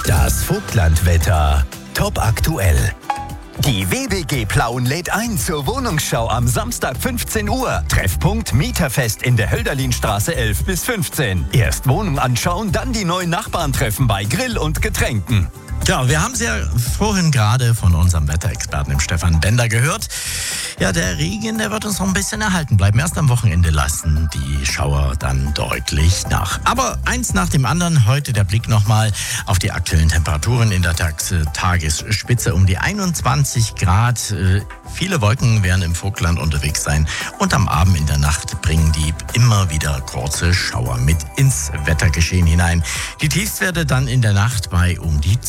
Das Vogtlandwetter. Top aktuell. Die WBG Plauen lädt ein zur Wohnungsschau am Samstag 15 Uhr. Treffpunkt Mieterfest in der Hölderlinstraße 11 bis 15. Erst Wohnung anschauen, dann die neuen Nachbarn treffen bei Grill und Getränken. Ja, wir haben es ja vorhin gerade von unserem Wetterexperten, dem Stefan Bender, gehört. Ja, der Regen, der wird uns noch ein bisschen erhalten bleiben. Erst am Wochenende lassen die Schauer dann deutlich nach. Aber eins nach dem anderen. Heute der Blick nochmal auf die aktuellen Temperaturen in der Tagesspitze um die 21 Grad. Viele Wolken werden im Vogtland unterwegs sein. Und am Abend in der Nacht bringen die immer wieder kurze Schauer mit ins Wettergeschehen hinein. Die Tiefstwerte dann in der Nacht bei um die